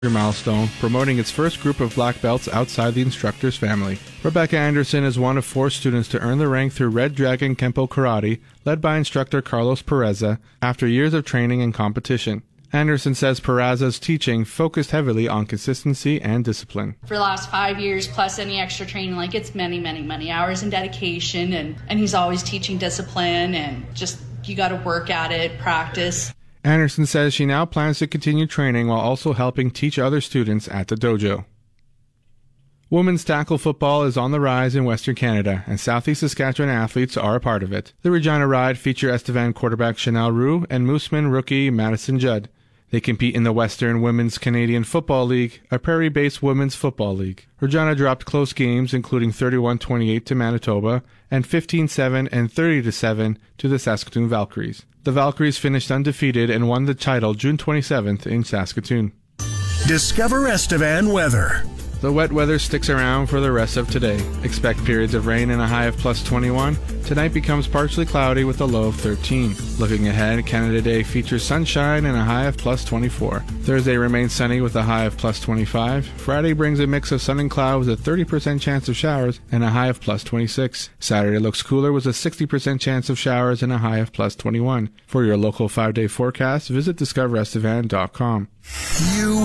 milestone, promoting its first group of black belts outside the instructor's family. Rebecca Anderson is one of 4 students to earn the rank through Red Dragon Kempo Karate, led by instructor Carlos Pereza, after years of training and competition. Anderson says Pereza's teaching focused heavily on consistency and discipline. For the last 5 years, plus any extra training, it's many hours and dedication, and he's always teaching discipline, and just, you got to work at it, practice. Anderson says she now plans to continue training while also helping teach other students at the dojo. Women's tackle football is on the rise in Western Canada, and Southeast Saskatchewan athletes are a part of it. The Regina Ride feature Estevan quarterback Chanel Roux and Mooseman rookie Madison Judd. They compete in the Western Women's Canadian Football League, a prairie-based women's football league. Regina dropped close games, including 31-28 to Manitoba and 15-7 and 30-7 to the Saskatoon Valkyries. The Valkyries finished undefeated and won the title June 27th in Saskatoon. Discover Estevan weather. The wet weather sticks around for the rest of today. Expect periods of rain and a high of plus 21. Tonight becomes partially cloudy with a low of 13. Looking ahead, Canada Day features sunshine and a high of plus 24. Thursday remains sunny with a high of plus 25. Friday brings a mix of sun and cloud with a 30% chance of showers and a high of plus 26. Saturday looks cooler with a 60% chance of showers and a high of plus 21. For your local 5-day forecast, visit discoverestevan.com. You,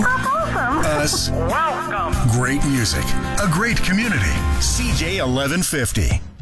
us, welcome. Great music, a great community. CJ 1150.